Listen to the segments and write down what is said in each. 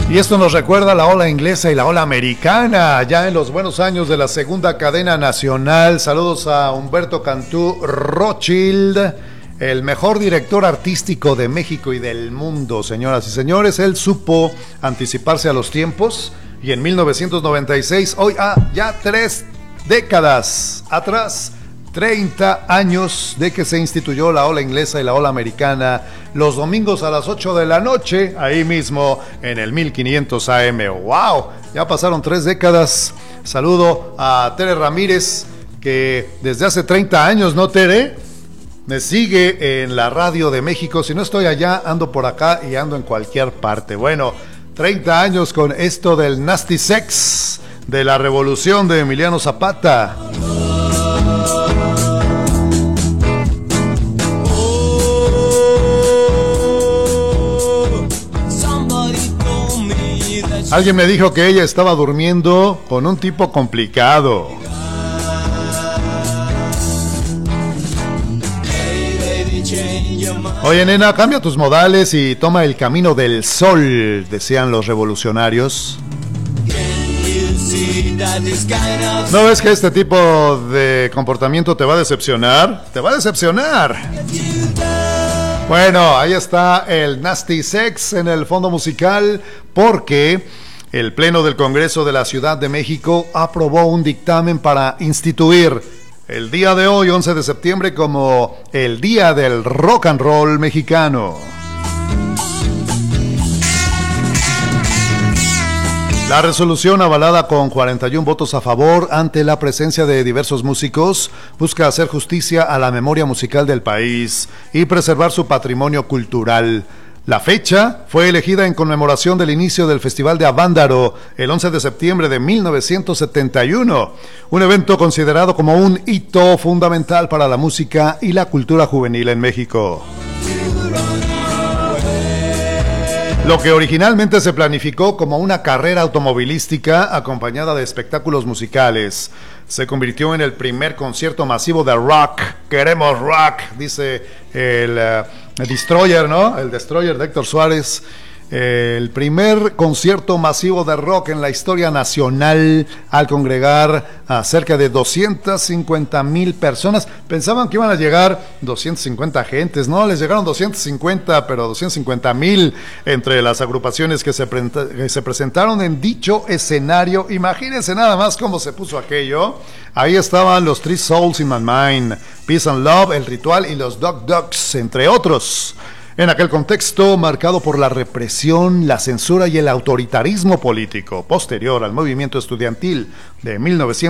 Y esto nos recuerda la ola inglesa y la ola americana, ya en los buenos años de la segunda cadena nacional. Saludos a Humberto Cantú Rothschild, el mejor director artístico de México y del mundo, señoras y señores. Él supo anticiparse a los tiempos y en 1996, hoy ya 3 décadas atrás, 30 años de que se instituyó la ola inglesa y la ola americana, los domingos a las 8 de la noche, ahí mismo en el 1500 AM. ¡Wow! Ya pasaron 3 décadas. Saludo a Tere Ramírez, que desde hace 30 años, ¿no, Tere? Me sigue en la radio de México. Si no estoy allá, ando por acá y ando en cualquier parte. Bueno, 30 años con esto del Nasty Sex, de la revolución de Emiliano Zapata. Alguien me dijo que ella estaba durmiendo con un tipo complicado. Oye, nena, cambia tus modales y toma el camino del sol, decían los revolucionarios. ¿No ves que este tipo de comportamiento te va a decepcionar? ¡Te va a decepcionar! Bueno, ahí está el Nasty Sex en el fondo musical, porque el Pleno del Congreso de la Ciudad de México aprobó un dictamen para instituir el día de hoy, 11 de septiembre, como el Día del Rock and Roll mexicano. La resolución, avalada con 41 votos a favor ante la presencia de diversos músicos, busca hacer justicia a la memoria musical del país y preservar su patrimonio cultural. La fecha fue elegida en conmemoración del inicio del Festival de Avándaro, el 11 de septiembre de 1971, un evento considerado como un hito fundamental para la música y la cultura juvenil en México. Lo que originalmente se planificó como una carrera automovilística acompañada de espectáculos musicales, se convirtió en el primer concierto masivo de rock. Queremos rock, dice el Destroyer, ¿no? El Destroyer de Héctor Suárez. El primer concierto masivo de rock en la historia nacional, al congregar a cerca de 250,000 personas. Pensaban que iban a llegar 250 gentes, no, les llegaron 250, pero 250,000 entre las agrupaciones que se presentaron en dicho escenario. Imagínense nada más cómo se puso aquello. Ahí estaban los Three Souls in My Mind, Peace and Love, El Ritual y los Dog Dogs, entre otros. En aquel contexto marcado por la represión, la censura y el autoritarismo político posterior al movimiento estudiantil de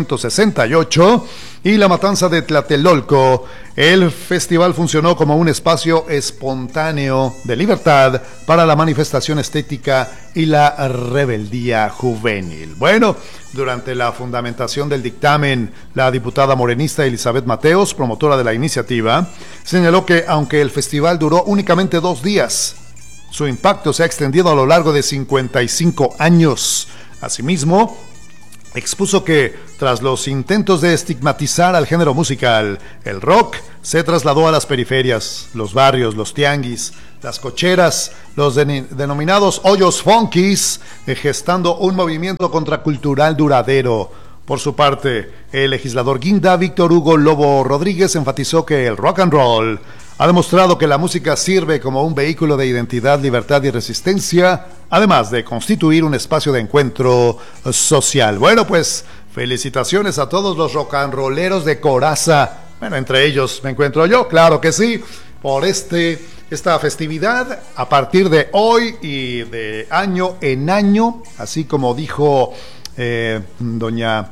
1968 y la matanza de Tlatelolco, el festival funcionó como un espacio espontáneo de libertad para la manifestación estética y la rebeldía juvenil. Bueno, durante la fundamentación del dictamen, la diputada morenista Elizabeth Mateos, promotora de la iniciativa, señaló que aunque el festival duró únicamente 2 días, su impacto se ha extendido a lo largo de 55 años. Asimismo, expuso que, tras los intentos de estigmatizar al género musical, el rock se trasladó a las periferias, los barrios, los tianguis, las cocheras, los denominados hoyos funkis, gestando un movimiento contracultural duradero. Por su parte, el legislador guinda Víctor Hugo Lobo Rodríguez enfatizó que el rock and roll ha demostrado que la música sirve como un vehículo de identidad, libertad y resistencia, además de constituir un espacio de encuentro social. Bueno, pues felicitaciones a todos los rock and rolleros de Coraza. Bueno, entre ellos me encuentro yo, claro que sí, por esta festividad a partir de hoy y de año en año, así como dijo doña...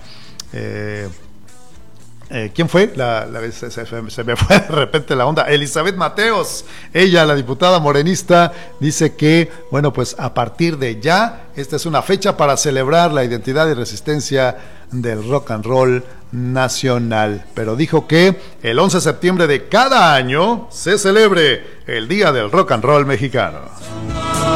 ¿quién fue? Se me fue de repente la onda. Elizabeth Mateos, ella, la diputada morenista, dice que, bueno, pues a partir de ya, esta es una fecha para celebrar la identidad y resistencia del rock and roll nacional. Pero dijo que el 11 de septiembre de cada año se celebre el Día del Rock and Roll mexicano.